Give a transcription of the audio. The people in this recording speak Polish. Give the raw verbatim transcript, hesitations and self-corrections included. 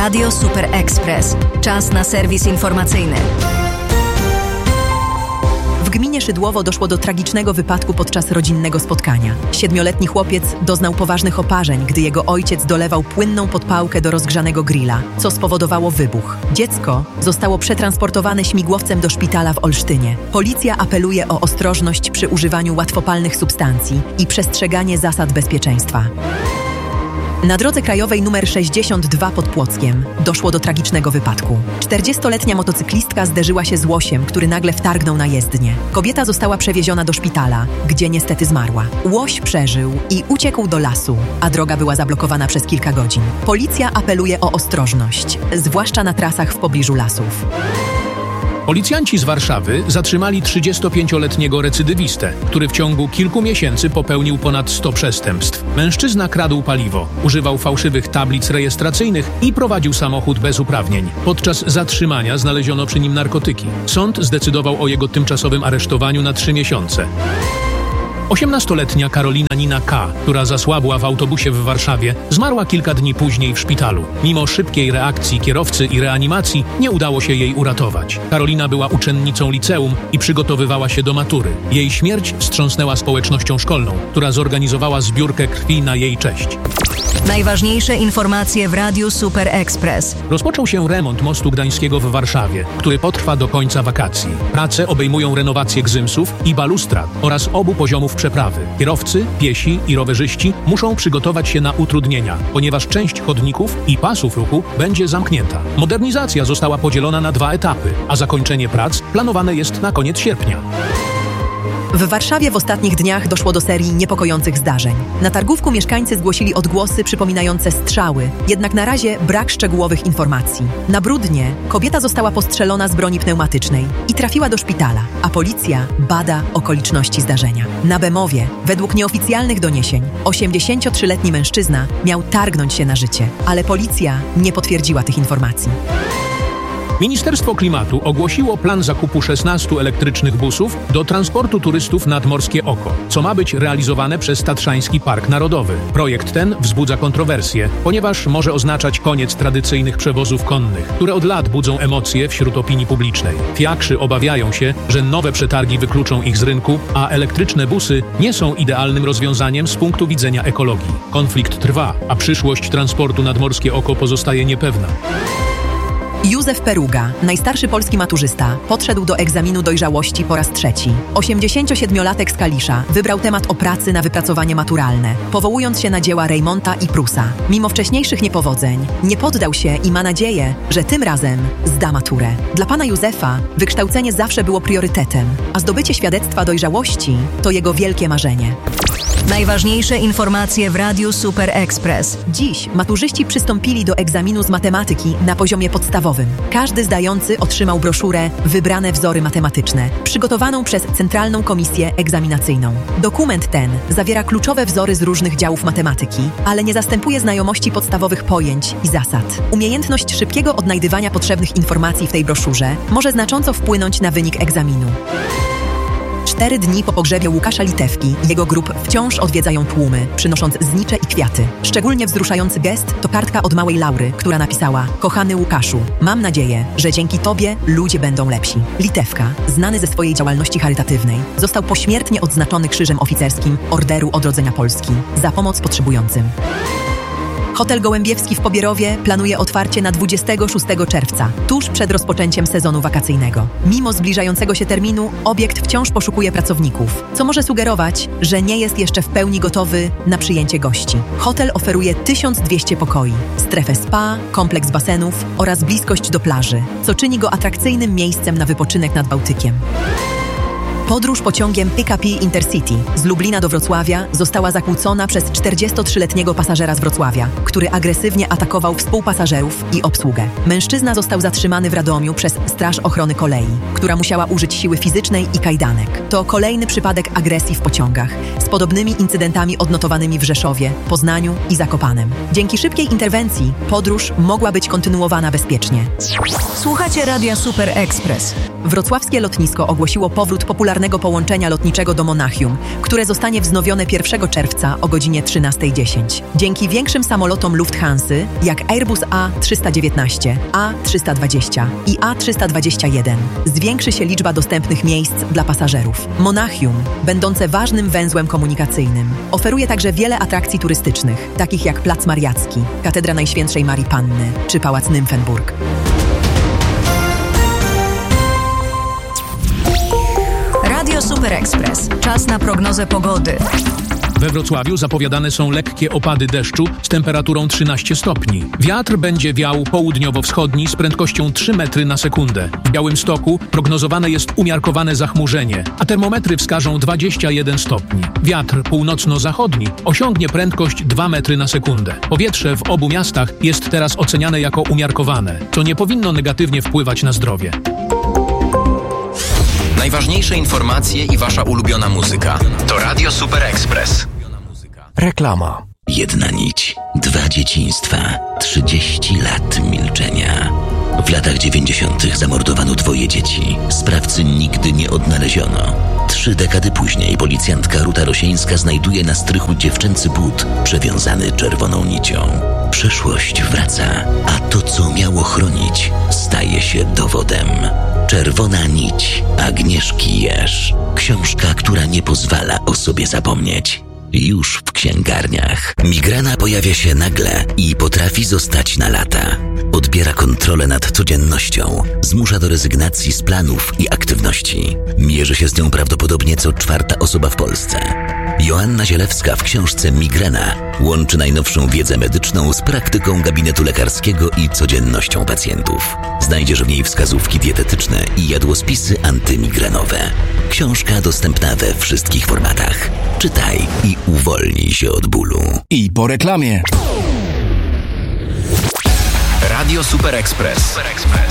Radio Super Express. Czas na serwis informacyjny. W gminie Szydłowo doszło do tragicznego wypadku podczas rodzinnego spotkania. Siedmioletni chłopiec doznał poważnych oparzeń, gdy jego ojciec dolewał płynną podpałkę do rozgrzanego grilla, co spowodowało wybuch. Dziecko zostało przetransportowane śmigłowcem do szpitala w Olsztynie. Policja apeluje o ostrożność przy używaniu łatwopalnych substancji i przestrzeganie zasad bezpieczeństwa. Na drodze krajowej nr sześćdziesiąt dwa pod Płockiem doszło do tragicznego wypadku. czterdziestoletnia motocyklistka zderzyła się z łosiem, który nagle wtargnął na jezdnię. Kobieta została przewieziona do szpitala, gdzie niestety zmarła. Łoś przeżył i uciekł do lasu, a droga była zablokowana przez kilka godzin. Policja apeluje o ostrożność, zwłaszcza na trasach w pobliżu lasów. Policjanci z Warszawy zatrzymali trzydziestopięcioletniego recydywistę, który w ciągu kilku miesięcy popełnił ponad sto przestępstw. Mężczyzna kradł paliwo, używał fałszywych tablic rejestracyjnych i prowadził samochód bez uprawnień. Podczas zatrzymania znaleziono przy nim narkotyki. Sąd zdecydował o jego tymczasowym aresztowaniu na trzy miesiące. osiemnastoletnia Karolina Nina K., która zasłabła w autobusie w Warszawie, zmarła kilka dni później w szpitalu. Mimo szybkiej reakcji kierowcy i reanimacji nie udało się jej uratować. Karolina była uczennicą liceum i przygotowywała się do matury. Jej śmierć wstrząsnęła społecznością szkolną, która zorganizowała zbiórkę krwi na jej cześć. Najważniejsze informacje w Radiu Super Express. Rozpoczął się remont mostu gdańskiego w Warszawie, który potrwa do końca wakacji. Prace obejmują renowację gzymsów i balustrad oraz obu poziomów przeprawy. Kierowcy, piesi i rowerzyści muszą przygotować się na utrudnienia, ponieważ część chodników i pasów ruchu będzie zamknięta. Modernizacja została podzielona na dwa etapy, a zakończenie prac planowane jest na koniec sierpnia. W Warszawie w ostatnich dniach doszło do serii niepokojących zdarzeń. Na targówku mieszkańcy zgłosili odgłosy przypominające strzały, jednak na razie brak szczegółowych informacji. Na Brudnie kobieta została postrzelona z broni pneumatycznej i trafiła do szpitala, a policja bada okoliczności zdarzenia. Na Bemowie, według nieoficjalnych doniesień, osiemdziesięciotrzyletni mężczyzna miał targnąć się na życie, ale policja nie potwierdziła tych informacji. Ministerstwo Klimatu ogłosiło plan zakupu szesnastu elektrycznych busów do transportu turystów nad Morskie Oko, co ma być realizowane przez Tatrzański Park Narodowy. Projekt ten wzbudza kontrowersje, ponieważ może oznaczać koniec tradycyjnych przewozów konnych, które od lat budzą emocje wśród opinii publicznej. Fiakrzy obawiają się, że nowe przetargi wykluczą ich z rynku, a elektryczne busy nie są idealnym rozwiązaniem z punktu widzenia ekologii. Konflikt trwa, a przyszłość transportu nad Morskie Oko pozostaje niepewna. Józef Peruga, najstarszy polski maturzysta, podszedł do egzaminu dojrzałości po raz trzeci. osiemdziesięciosiedmiolatek z Kalisza wybrał temat o pracy na wypracowanie maturalne, powołując się na dzieła Reymonta i Prusa. Mimo wcześniejszych niepowodzeń, nie poddał się i ma nadzieję, że tym razem zda maturę. Dla pana Józefa wykształcenie zawsze było priorytetem, a zdobycie świadectwa dojrzałości to jego wielkie marzenie. Najważniejsze informacje w Radiu Super Express. Dziś maturzyści przystąpili do egzaminu z matematyki na poziomie podstawowym. Każdy zdający otrzymał broszurę Wybrane wzory matematyczne, przygotowaną przez Centralną Komisję Egzaminacyjną. Dokument ten zawiera kluczowe wzory z różnych działów matematyki, ale nie zastępuje znajomości podstawowych pojęć i zasad. Umiejętność szybkiego odnajdywania potrzebnych informacji w tej broszurze może znacząco wpłynąć na wynik egzaminu. Cztery dni po pogrzebie Łukasza Litewki jego grup wciąż odwiedzają tłumy, przynosząc znicze i kwiaty. Szczególnie wzruszający gest to kartka od małej Laury, która napisała: Kochany Łukaszu, mam nadzieję, że dzięki Tobie ludzie będą lepsi. Litewka, znany ze swojej działalności charytatywnej, został pośmiertnie odznaczony Krzyżem Oficerskim Orderu Odrodzenia Polski za pomoc potrzebującym. Hotel Gołębiewski w Pobierowie planuje otwarcie na dwudziestego szóstego czerwca, tuż przed rozpoczęciem sezonu wakacyjnego. Mimo zbliżającego się terminu, obiekt wciąż poszukuje pracowników, co może sugerować, że nie jest jeszcze w pełni gotowy na przyjęcie gości. Hotel oferuje tysiąc dwieście pokoi, strefę spa, kompleks basenów oraz bliskość do plaży, co czyni go atrakcyjnym miejscem na wypoczynek nad Bałtykiem. Podróż pociągiem P K P Intercity z Lublina do Wrocławia została zakłócona przez czterdziestotrzyletniego pasażera z Wrocławia, który agresywnie atakował współpasażerów i obsługę. Mężczyzna został zatrzymany w Radomiu przez Straż Ochrony Kolei, która musiała użyć siły fizycznej i kajdanek. To kolejny przypadek agresji w pociągach, z podobnymi incydentami odnotowanymi w Rzeszowie, Poznaniu i Zakopanem. Dzięki szybkiej interwencji podróż mogła być kontynuowana bezpiecznie. Słuchacie Radia Super Express. Wrocławskie lotnisko ogłosiło powrót popularnego regularnego połączenia lotniczego do Monachium, które zostanie wznowione pierwszego czerwca o godzinie trzynasta dziesięć. Dzięki większym samolotom Lufthansy, jak Airbus A trzysta dziewiętnaście, A trzysta dwadzieścia i A trzysta dwadzieścia jeden, zwiększy się liczba dostępnych miejsc dla pasażerów. Monachium, będące ważnym węzłem komunikacyjnym, oferuje także wiele atrakcji turystycznych, takich jak Plac Mariacki, Katedra Najświętszej Marii Panny czy Pałac Nymphenburg. Radio Super Express. Czas na prognozę pogody. We Wrocławiu zapowiadane są lekkie opady deszczu z temperaturą trzynaście stopni. Wiatr będzie wiał południowo-wschodni z prędkością trzy metry na sekundę. W Białymstoku prognozowane jest umiarkowane zachmurzenie, a termometry wskażą dwadzieścia jeden stopni. Wiatr północno-zachodni osiągnie prędkość dwa metry na sekundę. Powietrze w obu miastach jest teraz oceniane jako umiarkowane, co nie powinno negatywnie wpływać na zdrowie. Najważniejsze informacje i wasza ulubiona muzyka. To Radio Super Express. Reklama. Jedna nić, dwa dzieciństwa, trzydzieści lat milczenia. W latach dziewięćdziesiątych zamordowano dwoje dzieci. Sprawcy nigdy nie odnaleziono. Trzy dekady później policjantka Ruta Rosieńska znajduje na strychu dziewczęcy but przewiązany czerwoną nicią. Przeszłość wraca, a to, co miało chronić, staje się dowodem. Czerwona nić Agnieszki Jerz. Książka, która nie pozwala o sobie zapomnieć. Już w księgarniach. Migrena pojawia się nagle i potrafi zostać na lata. Odbiera kontrolę nad codziennością. Zmusza do rezygnacji z planów i aktywności. Mierzy się z nią prawdopodobnie co czwarta osoba w Polsce. Joanna Zielewska w książce Migrena łączy najnowszą wiedzę medyczną z praktyką gabinetu lekarskiego i codziennością pacjentów. Znajdziesz w niej wskazówki dietetyczne i jadłospisy antymigrenowe. Książka dostępna we wszystkich formatach. Czytaj i uwolnij się od bólu. I po reklamie. Radio Super Express. Super Express.